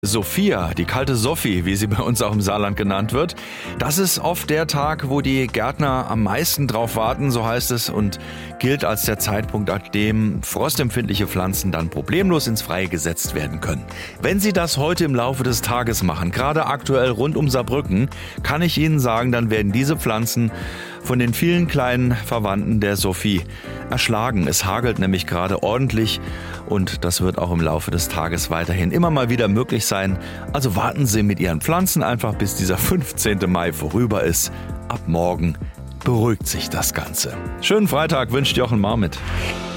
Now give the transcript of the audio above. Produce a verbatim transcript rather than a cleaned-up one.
Sophia, die kalte Sophie, wie sie bei uns auch im Saarland genannt wird, das ist oft der Tag, wo die Gärtner am meisten drauf warten, so heißt es, und gilt als der Zeitpunkt, an dem frostempfindliche Pflanzen dann problemlos ins Freie gesetzt werden können. Wenn Sie das heute im Laufe des Tages machen, gerade aktuell rund um Saarbrücken, kann ich Ihnen sagen, dann werden diese Pflanzen von den vielen kleinen Verwandten der Sophie erschlagen. Es hagelt nämlich gerade ordentlich und das wird auch im Laufe des Tages weiterhin immer mal wieder möglich sein. Also warten Sie mit Ihren Pflanzen einfach, bis dieser fünfzehnte Mai vorüber ist. Ab morgen beruhigt sich das Ganze. Schönen Freitag wünscht Jochen Marmit.